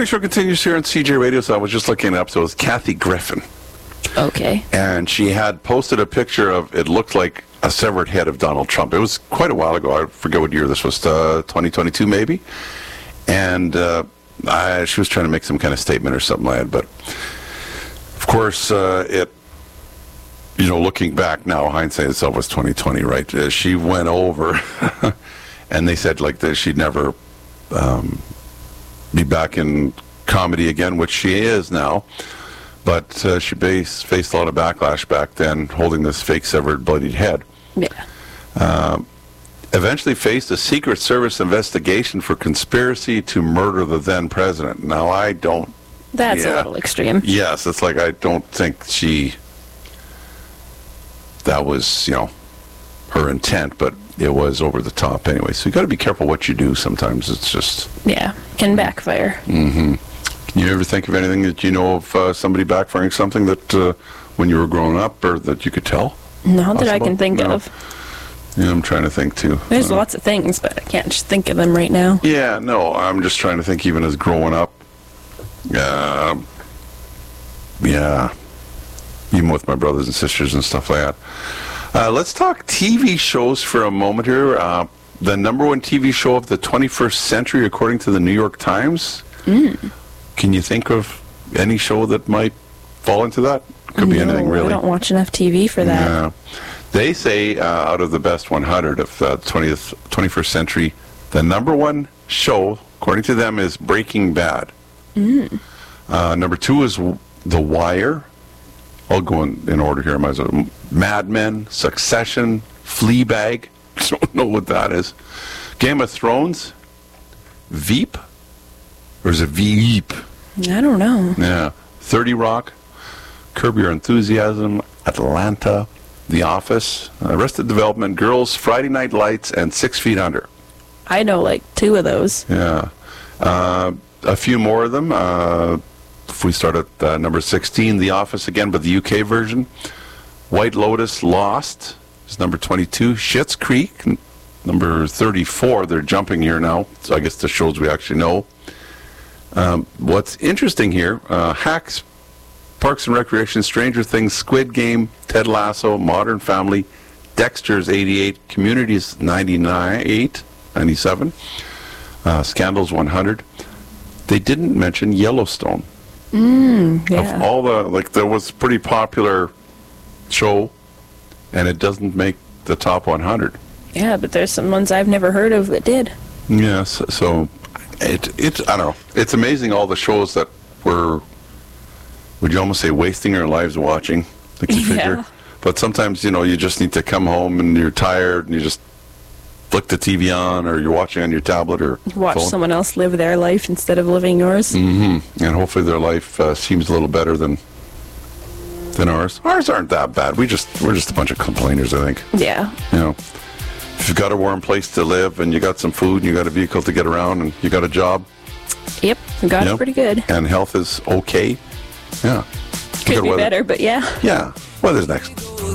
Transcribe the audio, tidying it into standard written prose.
Morning Show continues here on CJ Radio. So I was just looking it up. So it was Kathy Griffin. Okay. And she had posted a picture of, it looked like a severed head of Donald Trump. It was quite a while ago. I forget what year this was, 2022 maybe. And she was trying to make some kind of statement or something like that. But, of course, looking back now, hindsight itself was 2020, right? She went over, and they said, like, that she'd never be back in comedy again, which she is now. But she faced a lot of backlash back then, holding this fake severed, bloodied head. Yeah. Eventually faced a Secret Service investigation for conspiracy to murder the then president. Now, I don't... That's a little extreme. Yes, it's like I don't think that was, her intent, but it was over the top anyway. So you got to be careful what you do sometimes. It's just... Yeah, can backfire. Mm-hmm. You ever think of anything that you know of somebody backfiring something that when you were growing up or that you could tell? Not that I can think of. Yeah, I'm trying to think too. There's lots of things, but I can't just think of them right now. Yeah, no, I'm just trying to think even as growing up. Even with my brothers and sisters and stuff like that. Let's talk TV shows for a moment here. The number one TV show of the 21st century, according to the New York Times. Can you think of any show that might fall into that? Could be anything, really. I don't watch enough TV for that. Yeah. They say out of the best 100 of the 21st century, the number one show, according to them, is Breaking Bad. Number two is The Wire. I'll go in order here. I might as well. Mad Men, Succession, Fleabag. Don't know what that is. Game of Thrones, Veep, or is it Veep? I don't know. Yeah. 30 Rock, Curb Your Enthusiasm, Atlanta, The Office, Arrested Development, Girls, Friday Night Lights, and 6 Feet Under. I know like 2 of those. Yeah. A few more of them. If we start at number 16, The Office again, but the UK version. White Lotus, Lost is number 22. Schitt's Creek, number 34. They're jumping here now, so I guess the shows we actually know. What's interesting here, Hacks, Parks and Recreation, Stranger Things, Squid Game, Ted Lasso, Modern Family, Dexter's 88, Community's 97, Scandal's 100. They didn't mention Yellowstone. Yeah. Of all there was a pretty popular show, and it doesn't make the top 100. Yeah, but there's some ones I've never heard of that did. Yes, so it's I don't know. It's amazing all the shows that we're, would you almost say, wasting our lives watching. Like you figure. But sometimes, you just need to come home and you're tired and you just flick the TV on, or you're watching on your tablet or watch phone. Someone else live their life instead of living yours. Mm-hmm. And hopefully their life seems a little better than ours. Ours aren't that bad. We're just a bunch of complainers, I think. Yeah. If you've got a warm place to live and you got some food and you got a vehicle to get around and you got a job. Yep, got it pretty good. And health is okay. Yeah. Could be better, but yeah. Yeah. Weather's next.